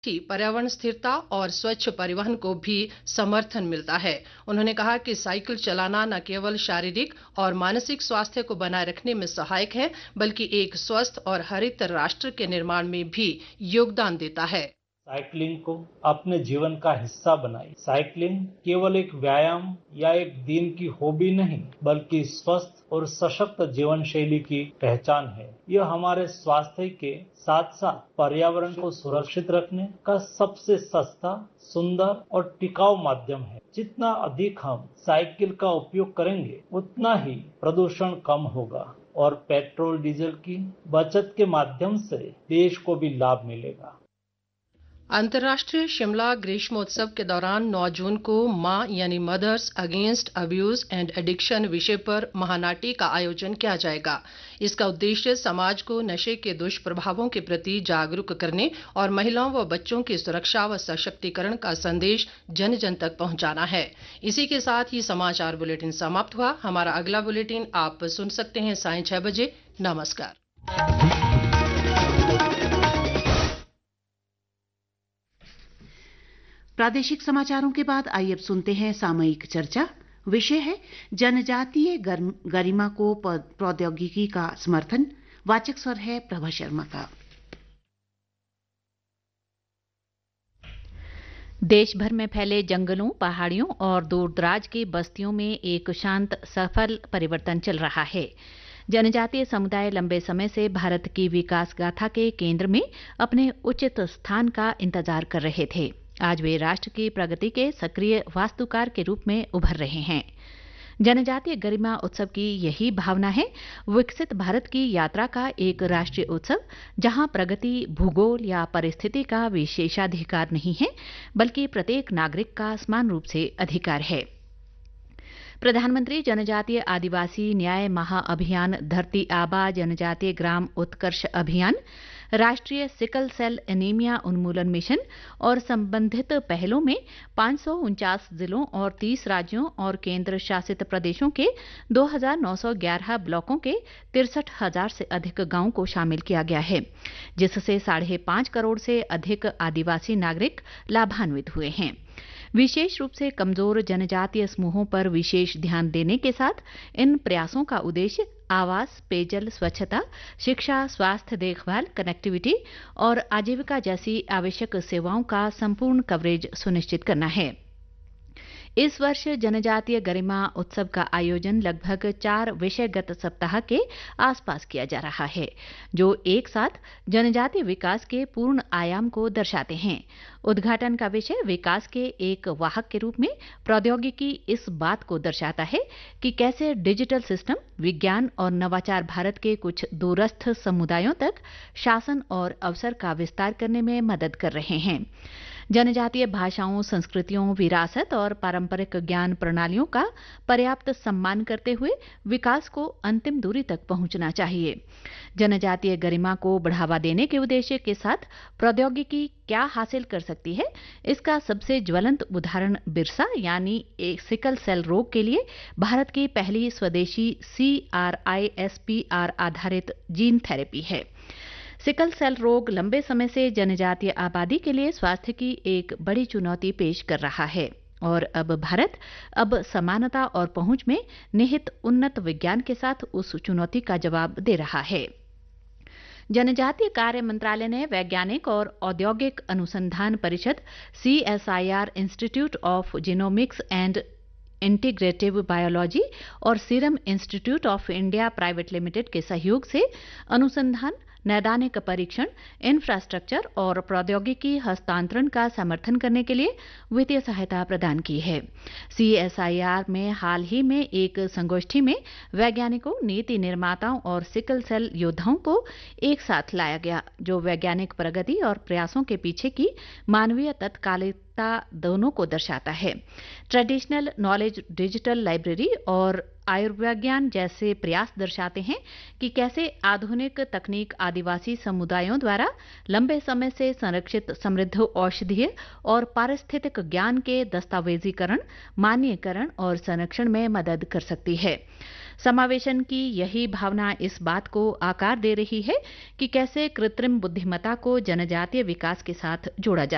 ही पर्यावरण स्थिरता और स्वच्छ परिवहन को भी समर्थन मिलता है। उन्होंने कहा कि साइकिल चलाना न केवल शारीरिक और मानसिक स्वास्थ्य को बनाए रखने में सहायक है, बल्कि एक स्वस्थ और हरित राष्ट्र के निर्माण में भी योगदान देता है। साइकिलिंग को अपने जीवन का हिस्सा बनाइए। साइकिलिंग केवल एक व्यायाम या एक दिन की हॉबी नहीं, बल्कि स्वस्थ और सशक्त जीवन शैली की पहचान है। यह हमारे स्वास्थ्य के साथ साथ पर्यावरण को सुरक्षित रखने का सबसे सस्ता, सुंदर और टिकाऊ माध्यम है। जितना अधिक हम साइकिल का उपयोग करेंगे, उतना ही प्रदूषण कम होगा और पेट्रोल डीजल की बचत के माध्यम से देश को भी लाभ मिलेगा। अंतर्राष्ट्रीय शिमला ग्रीष्मोत्सव के दौरान 9 जून को मां यानी mother's against abuse and addiction विषय पर महानाटी का आयोजन किया जाएगा। इसका उद्देश्य समाज को नशे के दुष्प्रभावों के प्रति जागरूक करने और महिलाओं व बच्चों की सुरक्षा व सशक्तिकरण का संदेश जन जन तक पहुंचाना है। इसी के साथ ही समाचार बुलेटिन समाप्त हुआ। हमारा अगला बुलेटिन आप सुन सकते हैं सायं 6 बजे। नमस्कार। प्रादेशिक समाचारों के बाद आइए अब सुनते हैं सामयिक चर्चा। विषय है जनजातीय गरिमा को प्रौद्योगिकी का समर्थन। वाचक स्वर है प्रभा शर्मा का। देश भर में फैले जंगलों, पहाड़ियों और दूरदराज की बस्तियों में एक शांत सफल परिवर्तन चल रहा है। जनजातीय समुदाय लंबे समय से भारत की विकास गाथा के केंद्र में अपने उचित स्थान का इंतजार कर रहे थे। आज वे राष्ट्र की प्रगति के सक्रिय वास्तुकार के रूप में उभर रहे हैं। जनजातीय गरिमा उत्सव की यही भावना है, विकसित भारत की यात्रा का एक राष्ट्रीय उत्सव जहां प्रगति भूगोल या परिस्थिति का विशेषाधिकार नहीं है, बल्कि प्रत्येक नागरिक का समान रूप से अधिकार है। प्रधानमंत्री जनजातीय आदिवासी न्याय महाअभियान, धरती आबा जनजातीय ग्राम उत्कर्ष अभियान, राष्ट्रीय सिकल सेल एनीमिया उन्मूलन मिशन और संबंधित पहलों में 549 जिलों और 30 राज्यों और केंद्र शासित प्रदेशों के 2,911 ब्लॉकों के 63,000 से अधिक गांवों को शामिल किया गया है, जिससे 5.5 करोड़ से अधिक आदिवासी नागरिक लाभान्वित हुए हैं। विशेष रूप से कमजोर जनजातीय समूहों पर विशेष ध्यान देने के साथ इन प्रयासों का उद्देश्य आवास, पेयजल, स्वच्छता, शिक्षा, स्वास्थ्य देखभाल, कनेक्टिविटी और आजीविका जैसी आवश्यक सेवाओं का संपूर्ण कवरेज सुनिश्चित करना है। इस वर्ष जनजातीय गरिमा उत्सव का आयोजन लगभग 4 विषयगत सप्ताह के आसपास किया जा रहा है, जो एक साथ जनजातीय विकास के पूर्ण आयाम को दर्शाते हैं। उद्घाटन का विषय विकास के एक वाहक के रूप में प्रौद्योगिकी इस बात को दर्शाता है कि कैसे डिजिटल सिस्टम, विज्ञान और नवाचार भारत के कुछ दूरस्थ समुदायों तक शासन और अवसर का विस्तार करने में मदद कर रहे हैं। जनजातीय भाषाओं, संस्कृतियों, विरासत और पारंपरिक ज्ञान प्रणालियों का पर्याप्त सम्मान करते हुए विकास को अंतिम दूरी तक पहुंचना चाहिए। जनजातीय गरिमा को बढ़ावा देने के उद्देश्य के साथ प्रौद्योगिकी क्या हासिल कर सकती है, इसका सबसे ज्वलंत उदाहरण बिरसा यानी एक सिकल सेल रोग के लिए भारत की पहली स्वदेशी CRISPR आधारित जीन थेरेपी है। सिकल सेल रोग लंबे समय से जनजातीय आबादी के लिए स्वास्थ्य की एक बड़ी चुनौती पेश कर रहा है और अब भारत समानता और पहुंच में निहित उन्नत विज्ञान के साथ उस चुनौती का जवाब दे रहा है। जनजातीय कार्य मंत्रालय ने वैज्ञानिक और औद्योगिक अनुसंधान परिषद CSIR institute of genomics and integrative biology और serum institute of India private limited के सहयोग से अनुसंधान, नैदानिक परीक्षण, इंफ्रास्ट्रक्चर और प्रौद्योगिकी हस्तांतरण का समर्थन करने के लिए वित्तीय सहायता प्रदान की है। CSIR में हाल ही में एक संगोष्ठी में वैज्ञानिकों, नीति निर्माताओं और सिकल सेल योद्धाओं को एक साथ लाया गया, जो वैज्ञानिक प्रगति और प्रयासों के पीछे की मानवीय तत्कालिकता दोनों को दर्शाता है। ट्रेडिशनल नॉलेज डिजिटल लाइब्रेरी और आयुर्विज्ञान जैसे प्रयास दर्शाते हैं कि कैसे आधुनिक तकनीक आदिवासी समुदायों द्वारा लंबे समय से संरक्षित समृद्ध औषधीय और पारिस्थितिक ज्ञान के दस्तावेजीकरण, मान्यकरण और संरक्षण में मदद कर सकती है। समावेशन की यही भावना इस बात को आकार दे रही है कि कैसे कृत्रिम बुद्धिमत्ता को जनजातीय विकास के साथ जोड़ा जा